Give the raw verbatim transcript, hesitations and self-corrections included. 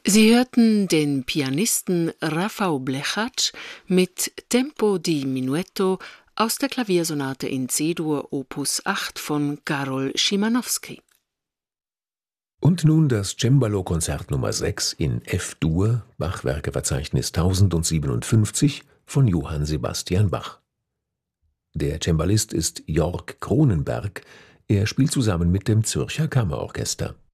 Sie hörten den Pianisten Rafał Blechacz mit Tempo di Minuetto aus der Klaviersonate in C-Dur Opus acht von Karol Szymanowski. Und nun das Cembalo-Konzert Nummer sechs in F-Dur, Bach-Werkeverzeichnis tausendsiebenundfünfzig von Johann Sebastian Bach. Der Cembalist ist Jörg Cronenberg, er spielt zusammen mit dem Zürcher Kammerorchester.